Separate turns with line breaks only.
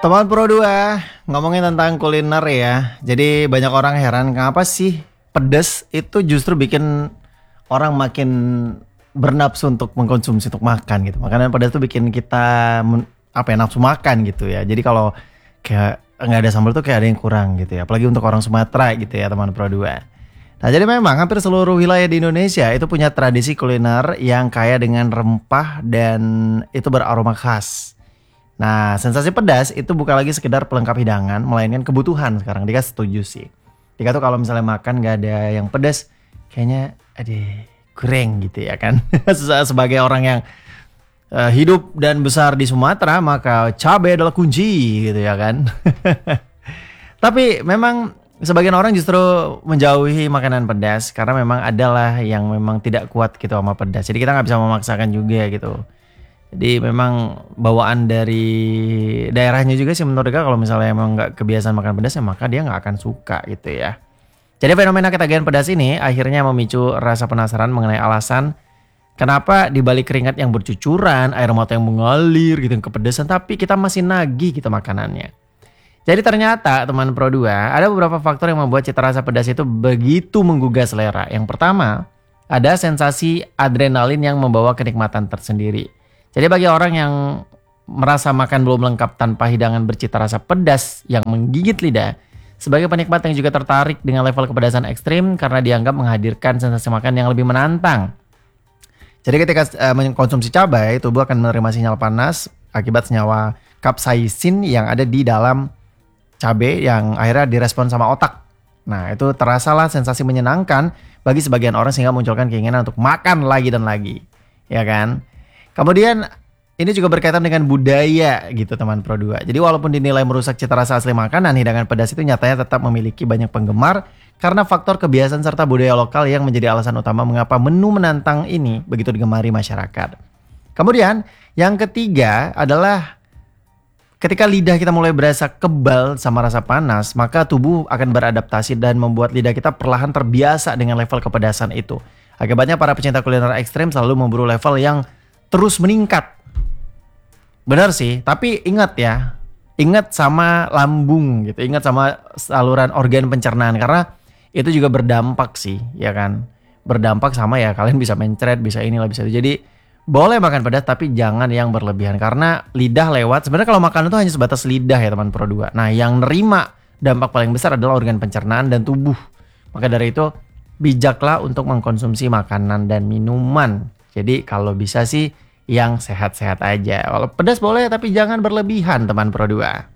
Teman Pro 2, ngomongin tentang kuliner ya. Jadi banyak orang heran kenapa sih pedas itu justru bikin orang makin bernafsu untuk mengkonsumsi untuk makan gitu. Makanan pedas itu bikin kita nafsu makan gitu ya. Jadi kalau kayak nggak ada sambal tuh kayak ada yang kurang gitu ya. Apalagi untuk orang Sumatera gitu ya teman Pro 2. Nah jadi memang hampir seluruh wilayah di Indonesia itu punya tradisi kuliner yang kaya dengan rempah dan itu beraroma khas. Nah, sensasi pedas itu bukan lagi sekedar pelengkap hidangan, melainkan kebutuhan sekarang. Dika setuju sih. Dika tuh kalau misalnya makan gak ada yang pedas, kayaknya kurang gitu ya kan. Sebagai orang yang hidup dan besar di Sumatera, maka cabai adalah kunci gitu ya kan. Tapi memang sebagian orang justru menjauhi makanan pedas karena memang adalah yang memang tidak kuat gitu sama pedas. Jadi kita gak bisa memaksakan juga gitu. Jadi memang bawaan dari daerahnya juga sih menurut Dika kalau misalnya emang nggak kebiasaan makan pedas ya maka dia nggak akan suka gitu ya. Jadi fenomena ketagihan pedas ini akhirnya memicu rasa penasaran mengenai alasan kenapa di balik keringat yang bercucuran, air mata yang mengalir gitu kepedesan tapi kita masih nagih gitu makanannya. Jadi ternyata teman Pro 2 ada beberapa faktor yang membuat cita rasa pedas itu begitu menggugah selera. Yang pertama ada sensasi adrenalin yang membawa kenikmatan tersendiri. Jadi bagi orang yang merasa makan belum lengkap tanpa hidangan bercita rasa pedas yang menggigit lidah, sebagai penikmat yang juga tertarik dengan level kepedasan ekstrim karena dianggap menghadirkan sensasi makan yang lebih menantang. Jadi ketika mengkonsumsi cabai, tubuh akan menerima sinyal panas akibat senyawa kapsaisin yang ada di dalam cabai yang akhirnya direspon sama otak. Nah itu terasalah sensasi menyenangkan bagi sebagian orang sehingga munculkan keinginan untuk makan lagi dan lagi. Ya kan? Kemudian ini juga berkaitan dengan budaya gitu teman Pro 2. Jadi walaupun dinilai merusak cita rasa asli makanan, hidangan pedas itu nyatanya tetap memiliki banyak penggemar karena faktor kebiasaan serta budaya lokal yang menjadi alasan utama mengapa menu menantang ini begitu digemari masyarakat. Kemudian yang ketiga adalah ketika lidah kita mulai berasa kebal sama rasa panas, maka tubuh akan beradaptasi dan membuat lidah kita perlahan terbiasa dengan level kepedasan itu. Akibatnya para pecinta kuliner ekstrim selalu memburu level yang terus meningkat. Benar sih, tapi ingat ya. Ingat sama lambung gitu, ingat sama saluran organ pencernaan karena itu juga berdampak sih, ya kan? Berdampak sama ya kalian bisa mencret, bisa inilah, bisa itu. Jadi boleh makan pedas tapi jangan yang berlebihan karena lidah lewat. Sebenarnya kalau makan itu hanya sebatas lidah ya teman Pro 2. Nah, yang nerima dampak paling besar adalah organ pencernaan dan tubuh. Maka dari itu bijaklah untuk mengkonsumsi makanan dan minuman. Jadi kalau bisa sih yang sehat-sehat aja. Kalau pedas boleh tapi jangan berlebihan teman Pro 2.